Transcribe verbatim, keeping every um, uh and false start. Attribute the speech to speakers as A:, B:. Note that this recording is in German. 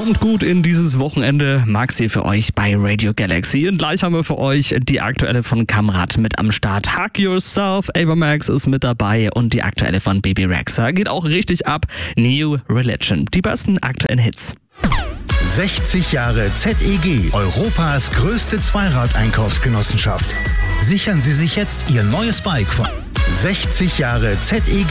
A: Kommt gut in dieses Wochenende. Max hier für euch bei Radio Galaxy. Und gleich haben wir für euch die aktuelle von Kamrat mit am Start. Hug Yourself, Ava Max ist mit dabei und die aktuelle von Baby Rexha geht auch richtig ab. New Religion. Die besten aktuellen Hits.
B: sechzig Jahre Z E G, Europas größte Zweirad-Einkaufsgenossenschaft. Sichern Sie sich jetzt Ihr neues Bike von sechzig Jahre Z E G.